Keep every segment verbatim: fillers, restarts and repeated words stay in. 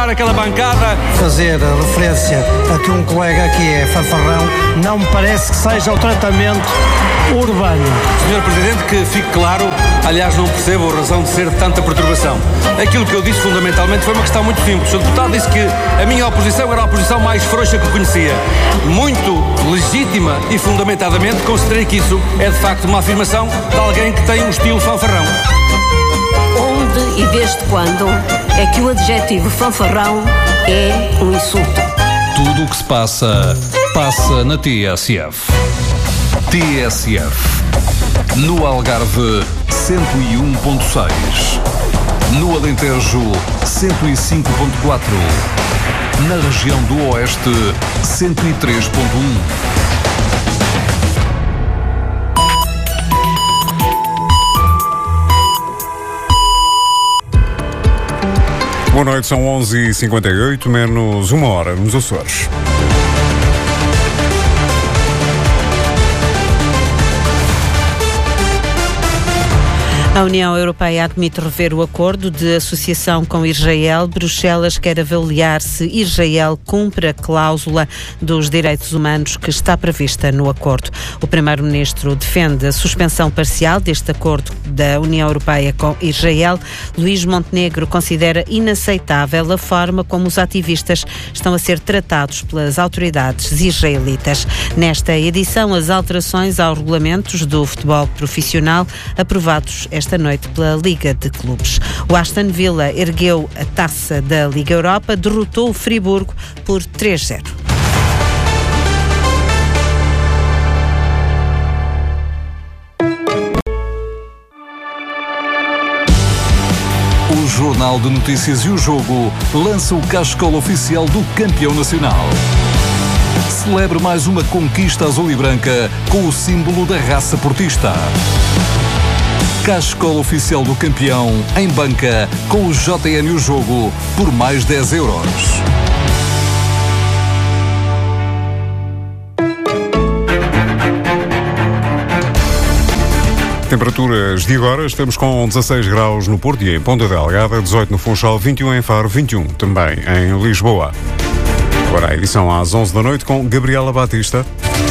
agitar aquela bancada. Fazer referência a que um colega aqui é fanfarrão não me parece que seja o tratamento urbano. senhor Presidente, que fique claro, aliás não percebo a razão de ser de tanta perturbação. Aquilo que eu disse fundamentalmente foi uma questão muito simples. O deputado disse que a minha oposição era a oposição mais frouxa que conhecia. Muito legítima e fundamentadamente considerei que isso é de facto uma afirmação de alguém que tem um estilo fanfarrão. Onde e desde quando é que o adjetivo fanfarrão é um insulto? Tudo o que se passa, passa na T S F. T S F. No Algarve, cento e um ponto seis. No Alentejo, cento e cinco ponto quatro. Na região do Oeste, cento e três ponto um. Boa noite, são onze e cinquenta e oito, menos uma hora nos Açores. A União Europeia admite rever o acordo de associação com Israel. Bruxelas quer avaliar se Israel cumpre a cláusula dos direitos humanos que está prevista no acordo. O primeiro-ministro defende a suspensão parcial deste acordo da União Europeia com Israel. Luís Montenegro considera inaceitável a forma como os ativistas estão a ser tratados pelas autoridades israelitas. Nesta edição, as alterações aos regulamentos do futebol profissional aprovados esta esta noite pela Liga de Clubes. O Aston Villa ergueu a taça da Liga Europa, derrotou o Friburgo por três a zero. O Jornal de Notícias e o Jogo lança o cascola oficial do campeão nacional. Celebre mais uma conquista azul e branca com o símbolo da raça portista. Cascola oficial do campeão em banca com o J N o Jogo por mais dez euros. Temperaturas de agora, estamos com dezasseis graus no Porto e em Ponta Delgada, dezoito no Funchal, vinte e um em Faro, vinte e um também em Lisboa. Agora a edição às onze da noite com Gabriela Batista.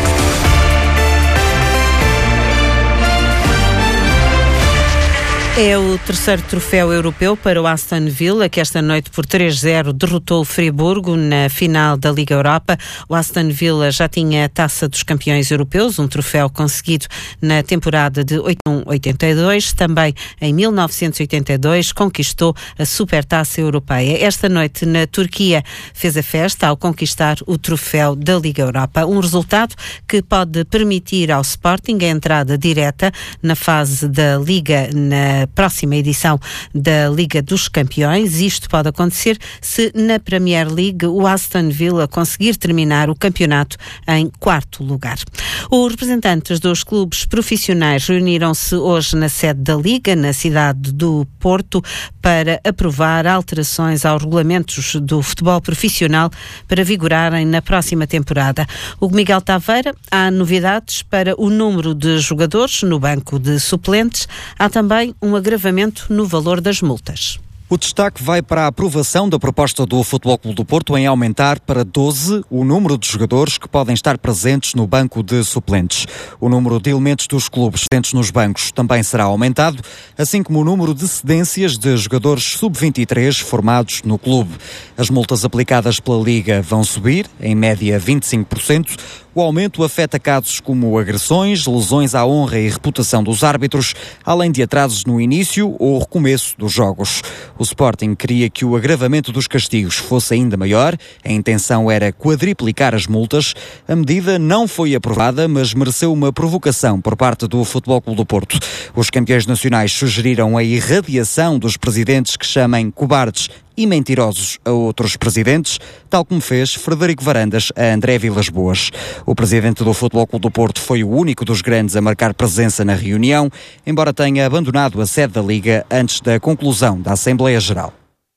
É o terceiro troféu europeu para o Aston Villa, que esta noite por três a zero derrotou o Friburgo na final da Liga Europa. O Aston Villa já tinha a Taça dos Campeões Europeus, um troféu conseguido na temporada de oitenta e um oitenta e dois. Também em mil novecentos e oitenta e dois conquistou a Supertaça Europeia. Esta noite na Turquia fez a festa ao conquistar o troféu da Liga Europa. Um resultado que pode permitir ao Sporting a entrada direta na fase da Liga na próxima edição da Liga dos Campeões. Isto pode acontecer se na Premier League o Aston Villa conseguir terminar o campeonato em quarto lugar. Os representantes dos clubes profissionais reuniram-se hoje na sede da Liga, na cidade do Porto, para aprovar alterações aos regulamentos do futebol profissional para vigorarem na próxima temporada. O Miguel Taveira, há novidades para o número de jogadores no banco de suplentes. Há também um agravamento no valor das multas. O destaque vai para a aprovação da proposta do Futebol Clube do Porto em aumentar para doze o número de jogadores que podem estar presentes no banco de suplentes. O número de elementos dos clubes presentes nos bancos também será aumentado, assim como o número de cedências de jogadores sub vinte e três formados no clube. As multas aplicadas pela Liga vão subir, em média vinte e cinco por cento. O aumento afeta casos como agressões, lesões à honra e reputação dos árbitros, além de atrasos no início ou recomeço dos jogos. O Sporting queria que o agravamento dos castigos fosse ainda maior. A intenção era quadriplicar as multas. A medida não foi aprovada, mas mereceu uma provocação por parte do Futebol Clube do Porto. Os campeões nacionais sugeriram a irradiação dos presidentes que chamem cobardes e mentirosos a outros presidentes, tal como fez Frederico Varandas a André Vilas-Boas. O presidente do Futebol Clube do Porto foi o único dos grandes a marcar presença na reunião, embora tenha abandonado a sede da Liga antes da conclusão da Assembleia Geral.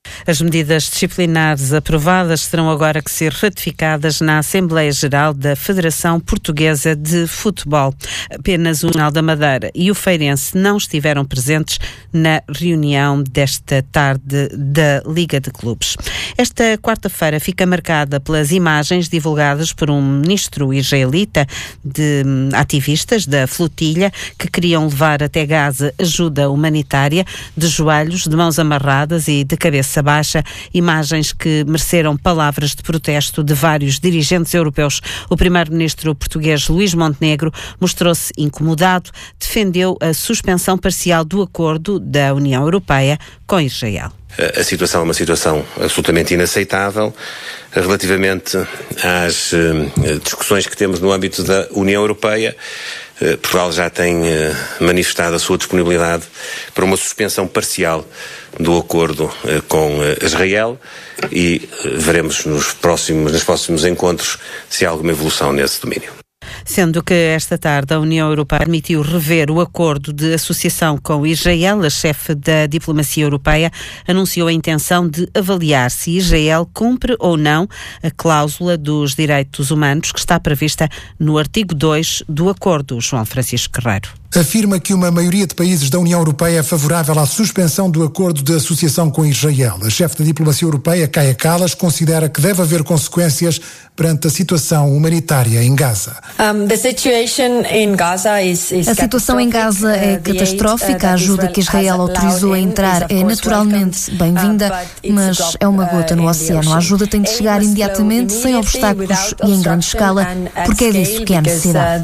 As medidas disciplinares aprovadas terão agora que ser ratificadas na Assembleia Geral da Federação Portuguesa de Futebol. Apenas o Jornal da Madeira e o Feirense não estiveram presentes na reunião desta tarde da Liga de Clubes. Esta quarta-feira fica marcada pelas imagens divulgadas por um ministro israelita de ativistas da flotilha que queriam levar até Gaza ajuda humanitária, de joelhos, de mãos amarradas e de cabeça baixa, imagens que mereceram palavras de protesto de vários dirigentes europeus. O primeiro-ministro português Luís Montenegro mostrou-se incomodado, defendeu a suspensão parcial do acordo da União Europeia com Israel. A situação é uma situação absolutamente inaceitável relativamente às uh, discussões que temos no âmbito da União Europeia. Uh, Portugal já tem uh, manifestado a sua disponibilidade para uma suspensão parcial do acordo uh, com uh, Israel e uh, veremos nos próximos, nos próximos encontros se há alguma evolução nesse domínio. Sendo que esta tarde a União Europeia permitiu rever o acordo de associação com Israel, a chefe da diplomacia europeia anunciou a intenção de avaliar se Israel cumpre ou não a cláusula dos direitos humanos que está prevista no artigo dois do acordo. João Francisco Guerreiro. Afirma que uma maioria de países da União Europeia é favorável à suspensão do acordo de associação com Israel. A chefe da diplomacia europeia, Kaja Kallas, considera que deve haver consequências perante a situação humanitária em Gaza. Um, the situation in Gaza is, is a situação em Gaza é catastrófica. A ajuda que Israel autorizou a entrar é naturalmente bem-vinda, mas é uma gota no oceano. A ajuda tem de chegar imediatamente, sem obstáculos e em grande escala, porque é disso que há necessidade.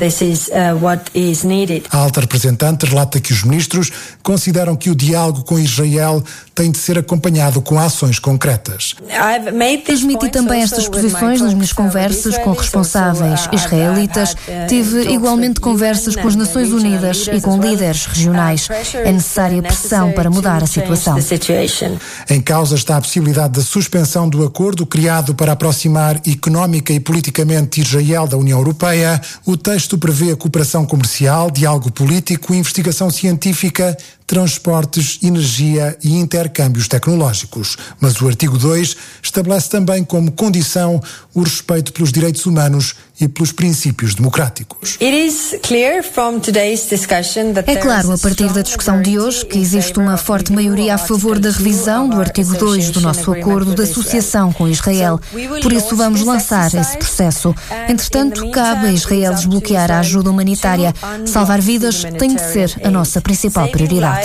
A alta representante relata que os ministros consideram que o diálogo com Israel tem de ser acompanhado com ações concretas. Transmiti também estas posições nas minhas conversas com responsáveis israelitas. Tive igualmente conversas com as Nações Unidas e com líderes regionais. É necessária pressão para mudar a situação. Em causa está a possibilidade da suspensão do acordo criado para aproximar económica e politicamente Israel da União Europeia. O texto prevê a cooperação comercial, diálogo político, investigação científica, transportes, energia e intercâmbios tecnológicos. Mas o artigo dois estabelece também como condição o respeito pelos direitos humanos e pelos princípios democráticos. É claro, a partir da discussão de hoje, que existe uma forte maioria a favor da revisão do artigo dois do nosso acordo de associação com Israel. Por isso vamos lançar esse processo. Entretanto, cabe a Israel desbloquear a ajuda humanitária. Salvar vidas tem de ser a nossa principal prioridade.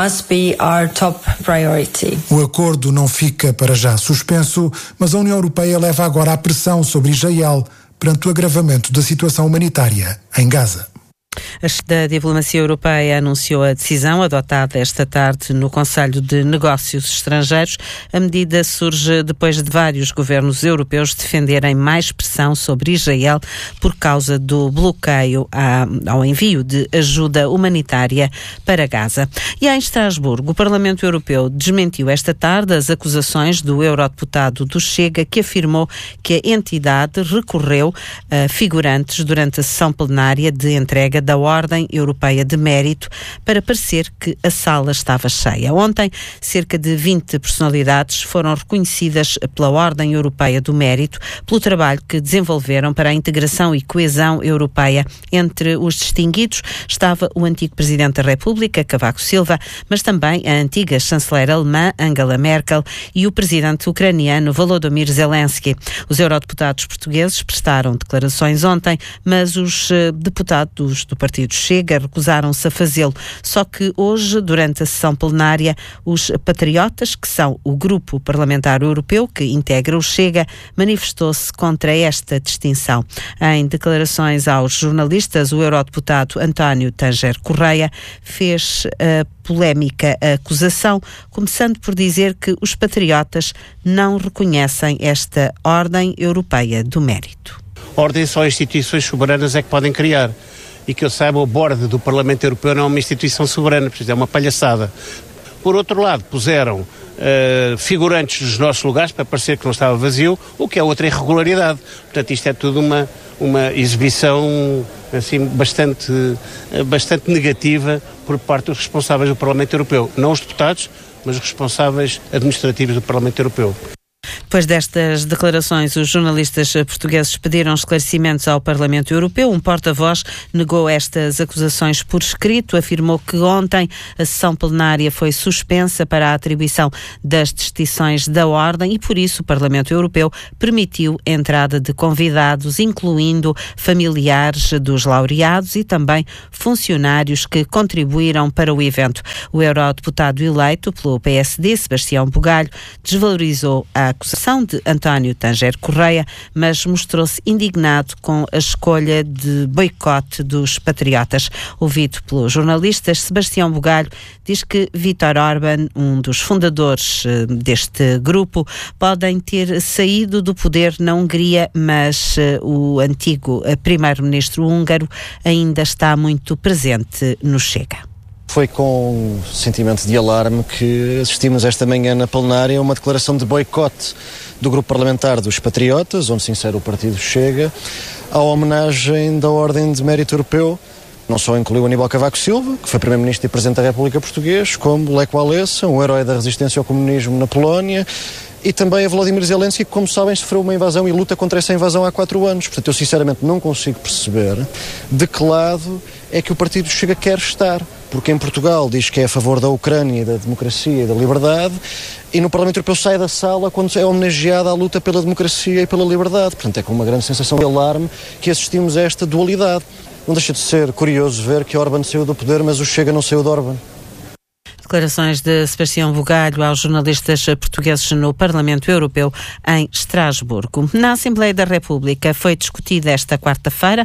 O acordo não fica para já suspenso, mas a União Europeia leva agora a pressão sobre Israel perante o agravamento da situação humanitária em Gaza. A diplomacia europeia anunciou a decisão adotada esta tarde no Conselho de Negócios Estrangeiros. A medida surge depois de vários governos europeus defenderem mais pressão sobre Israel por causa do bloqueio ao envio de ajuda humanitária para Gaza. E em Estrasburgo, o Parlamento Europeu desmentiu esta tarde as acusações do eurodeputado do Chega, que afirmou que a entidade recorreu a figurantes durante a sessão plenária de entrega da Ordem Europeia de Mérito para parecer que a sala estava cheia. Ontem, cerca de vinte personalidades foram reconhecidas pela Ordem Europeia do Mérito pelo trabalho que desenvolveram para a integração e coesão europeia. Entre os distinguidos estava o antigo Presidente da República, Cavaco Silva, mas também a antiga chanceler alemã, Angela Merkel, e o presidente ucraniano, Volodymyr Zelensky. Os eurodeputados portugueses prestaram declarações ontem, mas os uh, deputados do Partido Chega recusaram-se a fazê-lo. Só que hoje, durante a sessão plenária, os patriotas, que são o grupo parlamentar europeu que integra o Chega, manifestou-se contra esta distinção. Em declarações aos jornalistas, o eurodeputado António Tanger Correia fez a polémica acusação, começando por dizer que os patriotas não reconhecem esta Ordem Europeia do Mérito. Ordem só instituições soberanas é que podem criar. E que eu saiba, o board do Parlamento Europeu não é uma instituição soberana, é uma palhaçada. Por outro lado, puseram uh, figurantes nos nossos lugares para parecer que não estava vazio, o que é outra irregularidade. Portanto, isto é tudo uma, uma exibição assim, bastante, uh, bastante negativa por parte dos responsáveis do Parlamento Europeu. Não os deputados, mas responsáveis administrativos do Parlamento Europeu. Depois destas declarações, os jornalistas portugueses pediram esclarecimentos ao Parlamento Europeu. Um porta-voz negou estas acusações por escrito, afirmou que ontem a sessão plenária foi suspensa para a atribuição das distinções da Ordem e, por isso, o Parlamento Europeu permitiu a entrada de convidados, incluindo familiares dos laureados e também funcionários que contribuíram para o evento. O eurodeputado eleito pelo P S D, Sebastião Bugalho, desvalorizou a acusação de António Tanger Correia, mas mostrou-se indignado com a escolha de boicote dos patriotas. Ouvido pelos jornalistas, Sebastião Bugalho diz que Viktor Orbán, um dos fundadores uh, deste grupo, podem ter saído do poder na Hungria, mas uh, o antigo uh, primeiro-ministro húngaro ainda está muito presente no Chega. Foi com sentimento de alarme que assistimos esta manhã na plenária a uma declaração de boicote do grupo parlamentar dos Patriotas, onde se insere o partido Chega, à homenagem da Ordem de Mérito Europeu. Não só incluiu Aníbal Cavaco Silva, que foi Primeiro-Ministro e Presidente da República Portuguesa, como Lech Wałęsa, um herói da resistência ao comunismo na Polónia, e também a Volodymyr Zelensky, que, como sabem, sofreu uma invasão e luta contra essa invasão há quatro anos. Portanto, eu sinceramente não consigo perceber de que lado é que o partido Chega quer estar. Porque em Portugal diz que é a favor da Ucrânia, da democracia e da liberdade, e no Parlamento Europeu sai da sala quando é homenageada a luta pela democracia e pela liberdade. Portanto, é com uma grande sensação de alarme que assistimos a esta dualidade. Não deixa de ser curioso ver que Orbán saiu do poder, mas o Chega não saiu de Orbán. Declarações de Sebastião Bugalho aos jornalistas portugueses no Parlamento Europeu em Estrasburgo. Na Assembleia da República foi discutida esta quarta-feira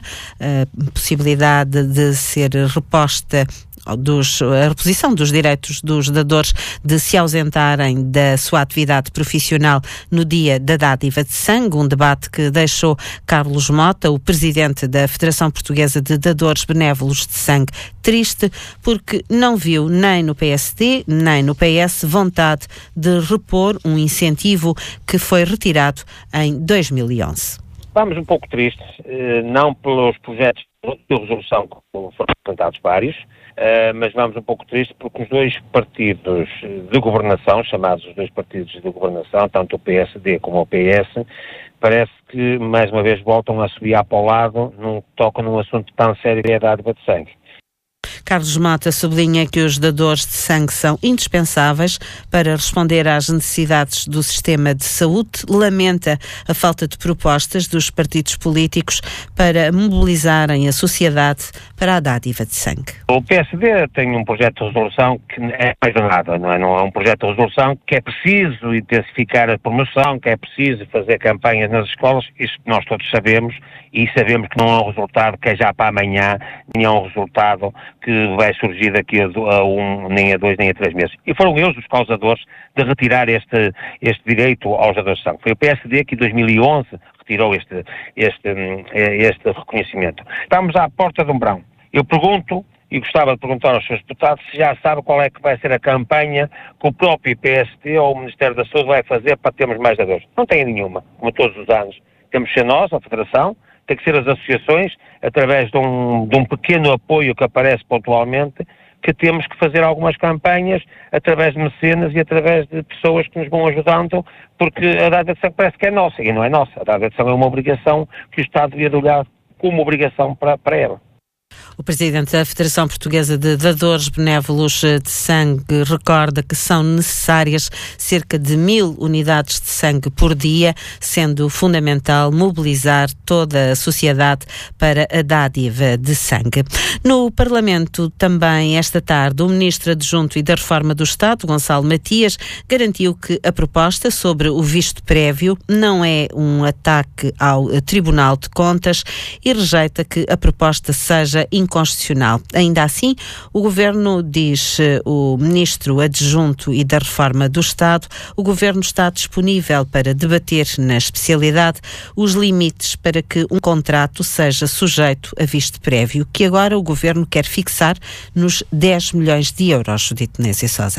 a possibilidade de ser reposta Dos, a reposição dos direitos dos dadores de se ausentarem da sua atividade profissional no dia da dádiva de sangue, um debate que deixou Carlos Mota, o presidente da Federação Portuguesa de Dadores Benévolos de Sangue, triste porque não viu nem no P S D nem no P S vontade de repor um incentivo que foi retirado em dois mil e onze. Vamos um pouco tristes, não pelos projetos de resolução que foram apresentados vários, Uh, mas vamos um pouco tristes porque os dois partidos de governação, chamados os dois partidos de governação, tanto o P S D como o P S, parece que mais uma vez voltam a subir para o lado, num, tocam num assunto tão sério que é a dádiva de sangue. Carlos Mota sublinha que os dadores de sangue são indispensáveis para responder às necessidades do sistema de saúde. Lamenta a falta de propostas dos partidos políticos para mobilizarem a sociedade para a dádiva de sangue. O P S D tem um projeto de resolução que é mais nada, não é? Não é um projeto de resolução que é preciso intensificar a promoção, que é preciso fazer campanhas nas escolas, isso nós todos sabemos, e sabemos que não é um resultado que é já para amanhã, nem é um resultado que vai surgir daqui a, a um, nem a dois, nem a três meses. E foram eles os causadores de retirar este, este direito aos dadores de sangue. Foi o P S D que em dois mil e onze retirou este, este, este reconhecimento. Estamos à porta de um verão. Eu pergunto, e gostava de perguntar aos seus deputados, se já sabe qual é que vai ser a campanha que o próprio P S D ou o Ministério da Saúde vai fazer para termos mais dadores. Não tem nenhuma, como todos os anos. Temos que ser nós, a Federação, tem que ser as associações, através de um, de um pequeno apoio que aparece pontualmente, que temos que fazer algumas campanhas através de mecenas e através de pessoas que nos vão ajudando, porque a dádiva de sangue parece que é nossa, e não é nossa. A dádiva de sangue é uma obrigação que o Estado devia olhar como obrigação para, para ela. O presidente da Federação Portuguesa de Dadores Benévolos de Sangue recorda que são necessárias cerca de mil unidades de sangue por dia, sendo fundamental mobilizar toda a sociedade para a dádiva de sangue. No Parlamento, também esta tarde, o Ministro Adjunto e da Reforma do Estado, Gonçalo Matias, garantiu que a proposta sobre o visto prévio não é um ataque ao Tribunal de Contas e rejeita que a proposta seja inconstitucional. Ainda assim, o Governo, diz o Ministro Adjunto e da Reforma do Estado, o Governo está disponível para debater na especialidade os limites para que um contrato seja sujeito a visto prévio, que agora o Governo quer fixar nos dez milhões de euros, Judite Nézia Sousa.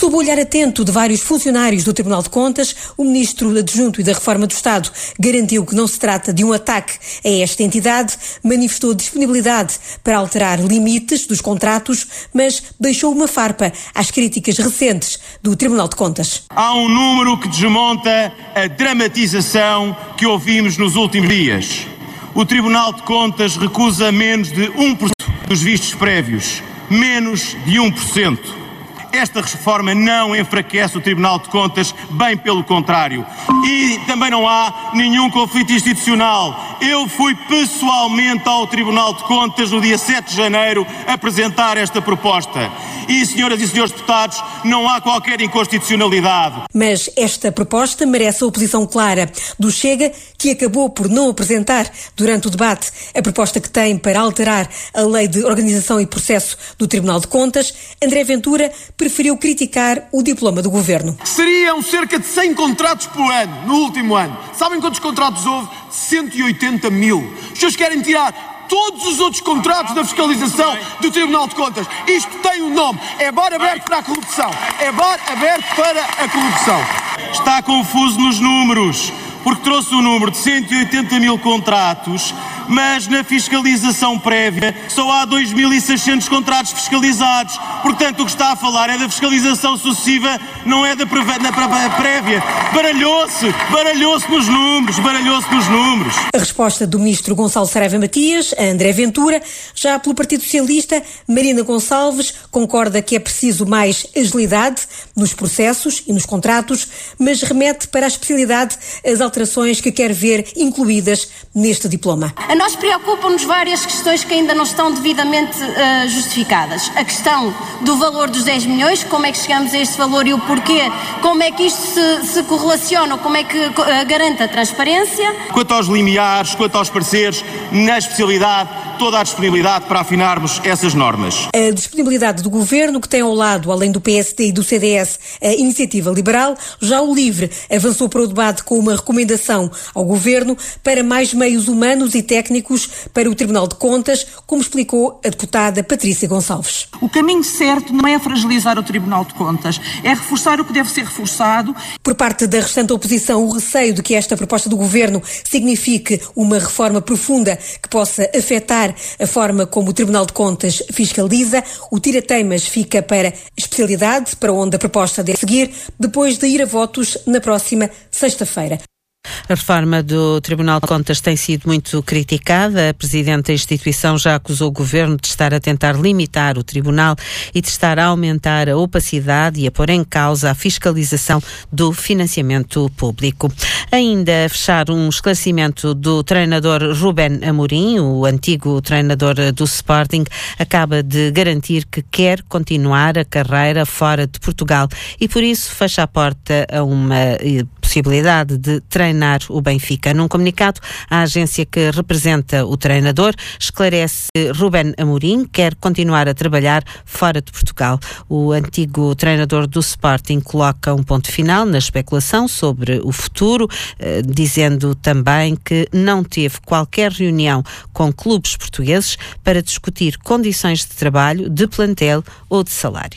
Sob o olhar atento de vários funcionários do Tribunal de Contas, o Ministro Adjunto e da Reforma do Estado garantiu que não se trata de um ataque a esta entidade, manifestou disponibilidade para alterar limites dos contratos, mas deixou uma farpa às críticas recentes do Tribunal de Contas. Há um número que desmonta a dramatização que ouvimos nos últimos dias. O Tribunal de Contas recusa menos de um por cento dos vistos prévios. Menos de um por cento. Esta reforma não enfraquece o Tribunal de Contas, bem pelo contrário. E também não há nenhum conflito institucional. Eu fui pessoalmente ao Tribunal de Contas no dia sete de janeiro apresentar esta proposta. E, senhoras e senhores deputados, não há qualquer inconstitucionalidade. Mas esta proposta merece a oposição clara do Chega, que acabou por não apresentar durante o debate a proposta que tem para alterar a Lei de Organização e Processo do Tribunal de Contas. André Ventura preferiu criticar o diploma do governo. Seriam cerca de cem contratos por ano, no último ano. Sabem quantos contratos houve? cento e oitenta mil. Os senhores querem tirar todos os outros contratos da fiscalização do Tribunal de Contas. Isto tem um nome. É bar aberto para a corrupção. É bar aberto para a corrupção. Está confuso nos números, porque trouxe o número de cento e oitenta mil contratos, mas na fiscalização prévia só há dois mil e seiscentos contratos fiscalizados. Portanto, o que está a falar é da fiscalização sucessiva, não é da, preve- da prévia. Baralhou-se, baralhou-se nos números, baralhou-se nos números. A resposta do ministro Gonçalo Saraiva Matias, a André Ventura. Já pelo Partido Socialista, Marina Gonçalves concorda que é preciso mais agilidade nos processos e nos contratos, mas remete para a especialidade as alterações que quer ver incluídas neste diploma. A nós preocupam-nos várias questões que ainda não estão devidamente uh, justificadas. A questão do valor dos dez milhões, como é que chegamos a este valor e o porquê, como é que isto se, se correlaciona, como é que uh, garante a transparência. Quanto aos limiares, quanto aos pareceres, na especialidade, toda a disponibilidade para afinarmos essas normas. A disponibilidade do Governo, que tem ao lado, além do P S D e do C D S, a Iniciativa Liberal. Já o LIVRE avançou para o debate com uma recomendação ao Governo para mais meios humanos e técnicos para o Tribunal de Contas, como explicou a deputada Patrícia Gonçalves. O caminho certo não é fragilizar o Tribunal de Contas, é reforçar o que deve ser reforçado. Por parte da restante oposição, o receio de que esta proposta do Governo signifique uma reforma profunda que possa afetar a forma como o Tribunal de Contas fiscaliza. O tira-teimas fica para especialidade, para onde a proposta deve seguir, depois de ir a votos na próxima sexta-feira. A reforma do Tribunal de Contas tem sido muito criticada. A Presidente da instituição já acusou o Governo de estar a tentar limitar o Tribunal e de estar a aumentar a opacidade e a pôr em causa a fiscalização do financiamento público. Ainda a fechar um esclarecimento do treinador Ruben Amorim, o antigo treinador do Sporting, acaba de garantir que quer continuar a carreira fora de Portugal e por isso fecha a porta a uma possibilidade de treinar o Benfica. Num comunicado, a agência que representa o treinador esclarece que Ruben Amorim quer continuar a trabalhar fora de Portugal. O antigo treinador do Sporting coloca um ponto final na especulação sobre o futuro, eh, dizendo também que não teve qualquer reunião com clubes portugueses para discutir condições de trabalho, de plantel ou de salário.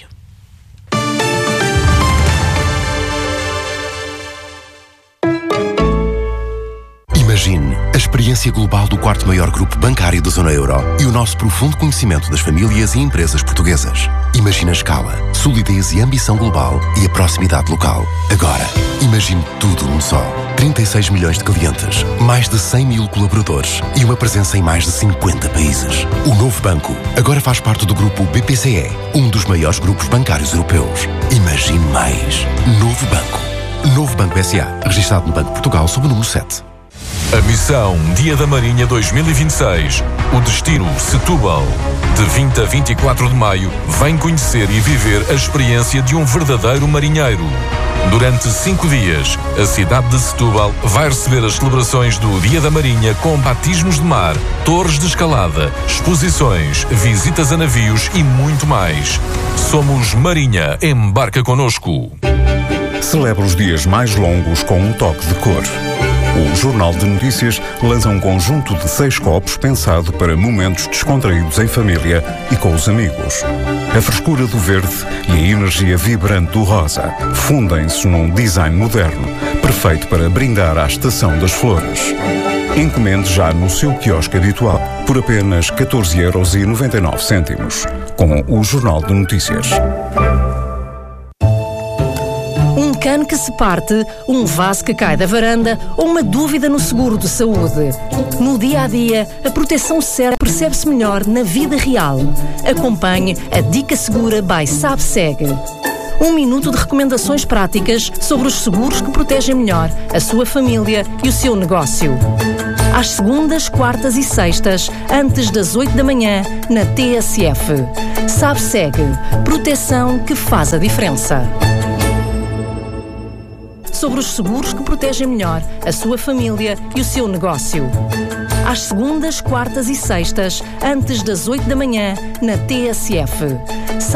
Imagine a experiência global do quarto maior grupo bancário da zona euro e o nosso profundo conhecimento das famílias e empresas portuguesas. Imagine a escala, solidez e ambição global e a proximidade local. Agora, imagine tudo num só. trinta e seis milhões de clientes, mais de cem mil colaboradores e uma presença em mais de cinquenta países. O novo banco agora faz parte do grupo B P C E, um dos maiores grupos bancários europeus. Imagine mais. Novo Banco. Novo Banco S A, registado no Banco de Portugal sob o número sete. A missão Dia da Marinha dois mil e vinte e seis. O destino Setúbal. De vinte a vinte e quatro de maio, vem conhecer e viver a experiência de um verdadeiro marinheiro. Durante cinco dias, a cidade de Setúbal vai receber as celebrações do Dia da Marinha com batismos de mar, torres de escalada, exposições, visitas a navios e muito mais. Somos Marinha, embarca connosco. Celebra os dias mais longos com um toque de cor. O Jornal de Notícias lança um conjunto de seis copos pensado para momentos descontraídos em família e com os amigos. A frescura do verde e a energia vibrante do rosa fundem-se num design moderno, perfeito para brindar à estação das flores. Encomende já no seu quiosque habitual por apenas catorze euros e noventa e nove cêntimos, com o Jornal de Notícias. Um cano que se parte, um vaso que cai da varanda ou uma dúvida no seguro de saúde. No dia a dia, a proteção certa percebe-se melhor na vida real. Acompanhe a Dica Segura by SabSeg. Um minuto de recomendações práticas sobre os seguros que protegem melhor a sua família e o seu negócio. Às segundas, quartas e sextas, antes das oito da manhã, na T S F. SabSeg. Proteção que faz a diferença. Sobre os seguros que protegem melhor a sua família e o seu negócio. Às segundas, quartas e sextas, antes das oito da manhã, na T S F.